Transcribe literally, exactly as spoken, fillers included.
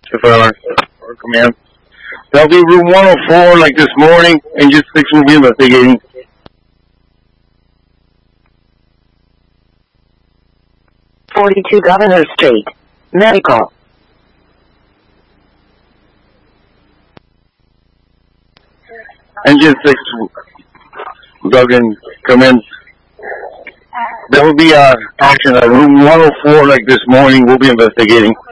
if our, our command. That'll be room one oh four like this morning, and just six will be investigating. forty-two Governor Street. Medical. Engine six, Duggan, come in. There will be uh, action at room one oh four like this morning. We'll be investigating.